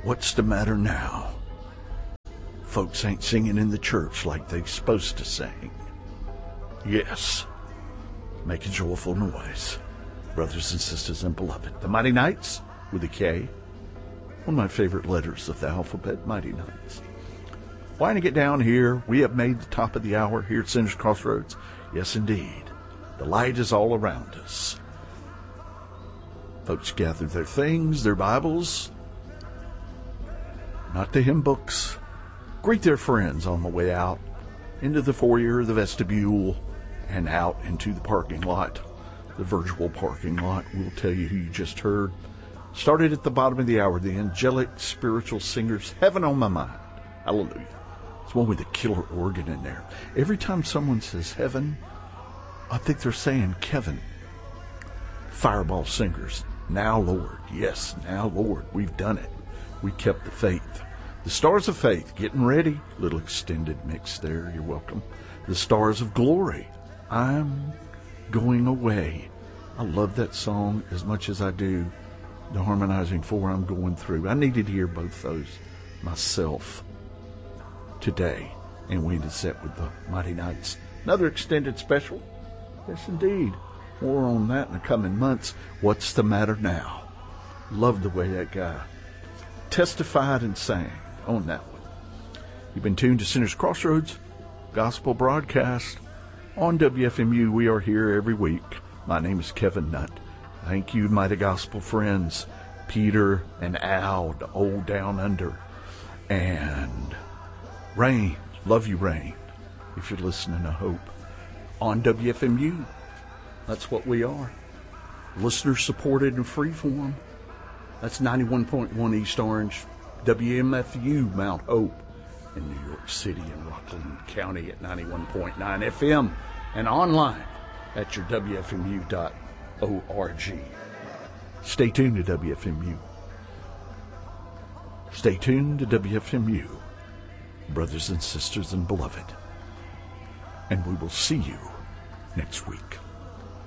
What's the matter now? Folks ain't singing in the church like they're supposed to sing. Yes, make a joyful noise, brothers and sisters and beloved. The Mighty Knights, with a K, one of my favorite letters of the alphabet, Mighty Knights. Why not get down here? We have made the top of the hour here at Sinners Crossroads. Yes, indeed. The light is all around us. Folks gather their things, their Bibles, not the hymn books. Greet their friends on the way out, into the foyer, the vestibule, and out into the parking lot, the virtual parking lot. We'll tell you who you just heard. Started at the bottom of the hour, the angelic spiritual singers, Heaven on My Mind. Hallelujah. It's one with a killer organ in there. Every time someone says heaven, I think they're saying Kevin. Fireball Singers. Now, Lord. Yes, now, Lord. We've done it. We kept the faith. The Stars of Faith, getting ready. Little extended mix there. You're welcome. The Stars of Glory. I'm going away. I love that song as much as I do the harmonizing four I'm going through. I needed to hear both those myself today. And we ended set with the Mighty Knights. Another extended special. Yes, indeed. More on that in the coming months. What's the matter now? Love the way that guy testified and sang on that one. You've been tuned to Sinners Crossroads Gospel Broadcast on WFMU. We are here every week. My name is Kevin Nutt. Thank you, mighty gospel friends, Peter and Al, the old down under, and Rain. Love you, Rain, if you're listening, I hope. On WFMU, that's what we are. Listener-supported and freeform. That's 91.1 East Orange, WMFU Mount Hope in New York City and Rockland County at 91.9 FM and online at your WFMU.org. Stay tuned to WFMU. Stay tuned to WFMU, brothers and sisters and beloved. And we will see you next week.